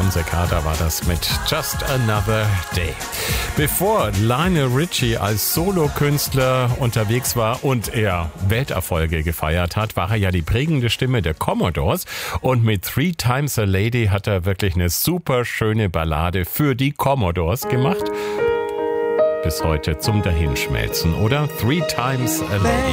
John Cicada war das mit Just Another Day. Bevor Lionel Richie als Solokünstler unterwegs war und er Welterfolge gefeiert hat, war er ja die prägende Stimme der Commodores und mit Three Times a Lady hat er wirklich eine super schöne Ballade für die Commodores gemacht. Bis heute zum Dahinschmelzen, oder? Three Times a Lady.